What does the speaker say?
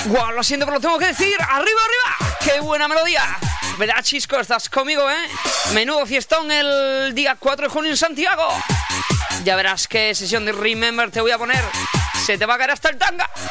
Guau, lo siento, pero lo tengo que decir. ¡Arriba, arriba! ¡Qué buena melodía! ¿Verdad, Chisco? Estás conmigo, ¿eh? Menudo fiestón el día 4 de junio en Santiago. Ya verás qué sesión de Remember te voy a poner. Se te va a caer hasta el tanga.